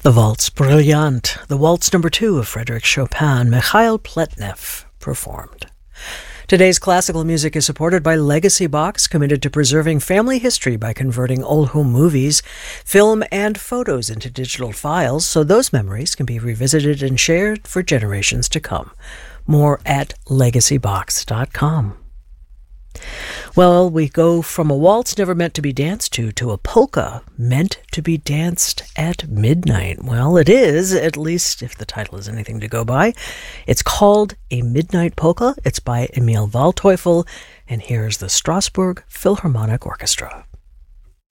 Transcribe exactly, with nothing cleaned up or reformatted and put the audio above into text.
The Waltz Brilliant, the waltz number two of Frédéric Chopin, Mikhail Pletnev performed. Today's classical music is supported by Legacy Box, committed to preserving family history by converting old home movies, film, and photos into digital files so those memories can be revisited and shared for generations to come. More at legacy box dot com. Well, we go from a waltz never meant to be danced to to a polka meant to be danced at midnight. Well, it is, at least if the title is anything to go by. It's called A Midnight Polka. It's by Emil Waldteufel, and here's the Strasbourg Philharmonic Orchestra.